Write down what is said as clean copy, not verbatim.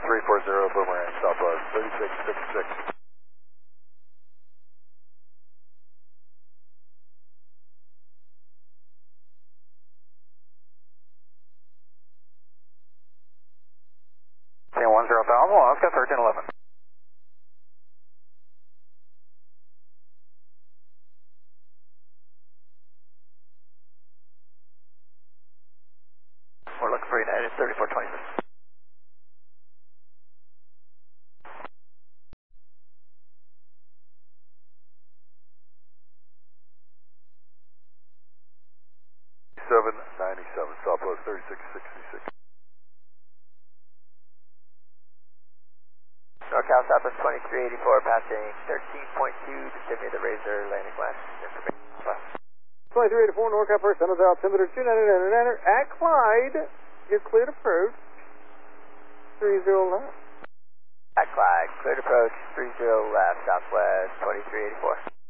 340 Boomerang, Southwest 3666. San 10,000, Alaska 1311. We're looking for United 3426. Southwest 3666. NorCal Southwest 2384, passing 13.2 to Sydney the Razor, landing west. Information. 2384 NorCal first, center altimeter 299 at Clyde. You're cleared approach 30 left. At Clyde, cleared approach 30 left, Southwest 2384.